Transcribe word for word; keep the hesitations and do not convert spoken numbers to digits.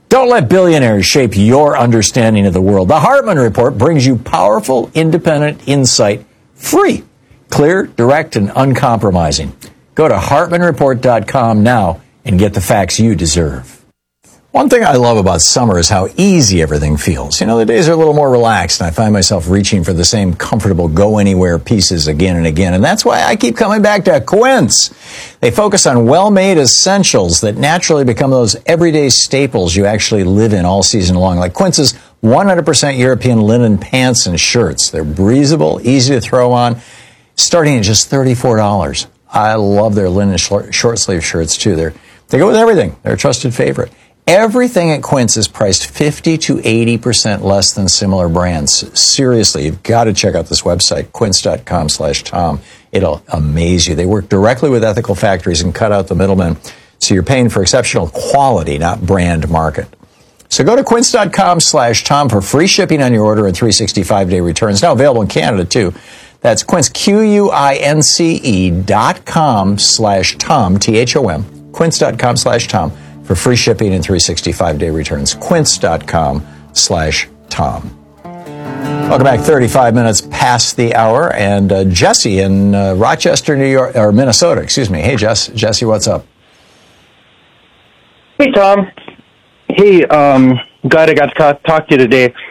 Don't let billionaires shape your understanding of the world. The Hartman Report brings you powerful, independent insight, free, clear, direct, and uncompromising. Go to hartman report dot com now and get the facts you deserve. One thing I love about summer is how easy everything feels. You know, the days are a little more relaxed, and I find myself reaching for the same comfortable go-anywhere pieces again and again. And that's why I keep coming back to Quince. They focus on well-made essentials that naturally become those everyday staples you actually live in all season long, like Quince's one hundred percent European linen pants and shirts. They're breathable, easy to throw on, starting at just thirty-four dollars. I love their linen short-sleeve shirts, too. They're, they go with everything. They're a trusted favorite. Everything at Quince is priced fifty to eighty percent less than similar brands. Seriously, you've got to check out this website, quince dot com slash Tom. It'll amaze you. They work directly with ethical factories and cut out the middlemen, so you're paying for exceptional quality, not brand market. So go to quince dot com slash Tom for free shipping on your order and three hundred sixty-five day returns. Now available in Canada, too. That's Quince, Q U I N C E dot com slash Tom, T H O M, quince dot com slash Tom. For free shipping and three hundred sixty-five day returns. quince dot com slash Tom. Welcome back. thirty-five minutes past the hour. And uh, Jesse in uh, Rochester, New York, or Minnesota, excuse me. Hey, Jess. Jesse, what's up? Hey, Tom. Hey, um, glad I got to talk to you today.